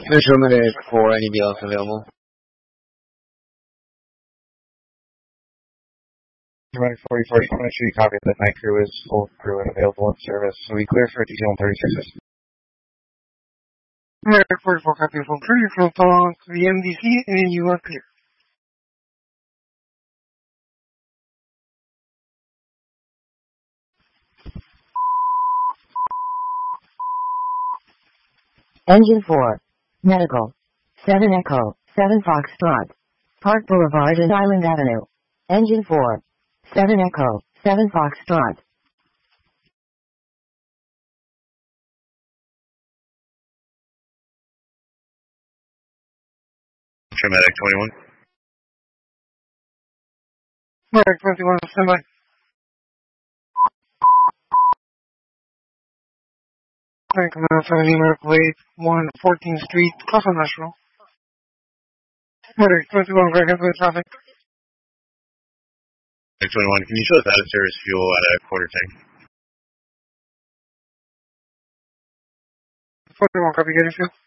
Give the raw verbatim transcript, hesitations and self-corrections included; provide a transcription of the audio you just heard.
Metro Medic for any B L S available. Medic forty-four, just want to make sure you copy that night crew is full crew and available in service. So we clear for detail on thirty-six. Medic forty-four, copy full crew. You're from follow to the M D C and you are clear. Engine four. Medical. seven Echo. seven Foxtrot. Park Boulevard and Island Avenue. Engine four. seven Echo. seven Foxtrot. Medic twenty-one. Medic twenty-one, standby. Medic Command seventy, Medical eight, one fourteenth Street, Casa National. Medic twenty-one, Greg Hensley, traffic. Medic twenty-one, can you show us out of service fuel at a quarter tank? forty-one, copy, getting fuel.